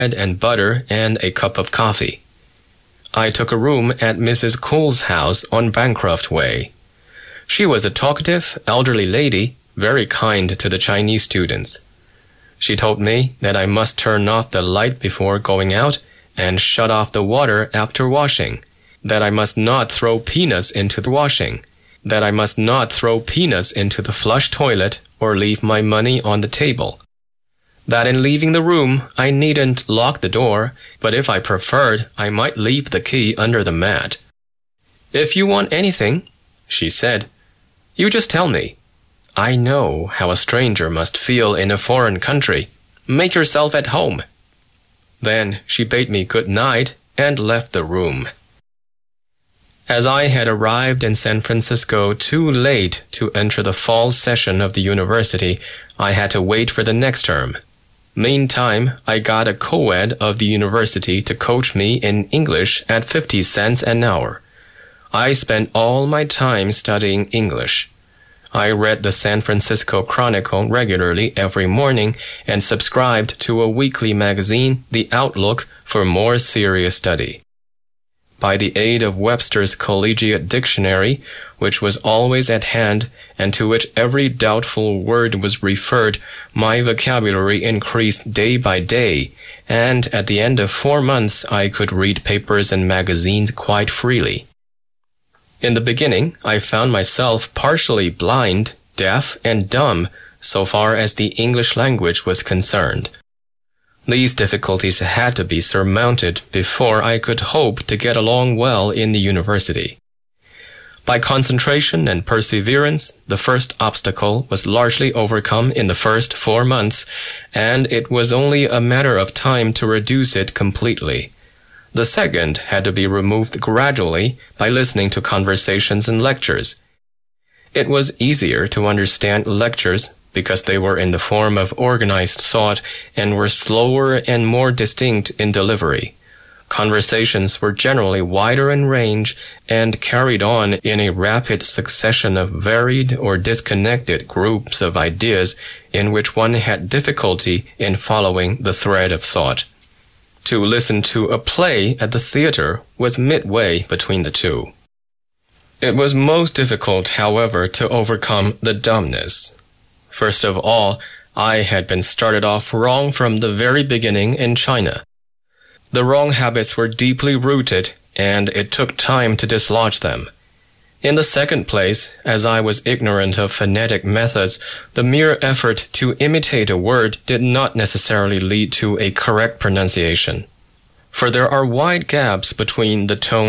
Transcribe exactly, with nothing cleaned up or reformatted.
and butter and a cup of coffee. I took a room at Missus Cole's house on Bancroft Way. She was a talkative, elderly lady, very kind to the Chinese students. She told me that I must turn off the light before going out and shut off the water after washing, that I must not throw peanuts into the washing, that I must not throw peanuts into the flush toilet or leave my money on the table, that in leaving the room I needn't lock the door, but if I preferred, I might leave the key under the mat. If you want anything, she said, you just tell me. I know how a stranger must feel in a foreign country. Make yourself at home. Then she bade me good night and left the room. As I had arrived in San Francisco too late to enter the fall session of the university, I had to wait for the next term. Meantime, I got a co-ed of the university to coach me in English at fifty cents an hour. I spent all my time studying English. I read the San Francisco Chronicle regularly every morning and subscribed to a weekly magazine, The Outlook, for more serious study. By the aid of Webster's Collegiate Dictionary, which was always at hand and to which every doubtful word was referred, my vocabulary increased day by day, and at the end of four months I could read papers and magazines quite freely. In the beginning, I found myself partially blind, deaf, and dumb so far as the English language was concerned. These difficulties had to be surmounted before I could hope to get along well in the university. By concentration and perseverance, the first obstacle was largely overcome in the first four months, and it was only a matter of time to reduce it completely. The second had to be removed gradually by listening to conversations and lectures. It was easier to understand lectures because they were in the form of organized thought and were slower and more distinct in delivery. Conversations were generally wider in range and carried on in a rapid succession of varied or disconnected groups of ideas in which one had difficulty in following the thread of thought. To listen to a play at the theater was midway between the two. It was most difficult, however, to overcome the dumbness. First of all, I had been started off wrong from the very beginning in China. The wrong habits were deeply rooted, and it took time to dislodge them. In the second place, as I was ignorant of phonetic methods, the mere effort to imitate a word did not necessarily lead to a correct pronunciation. For there are wide gaps between the tone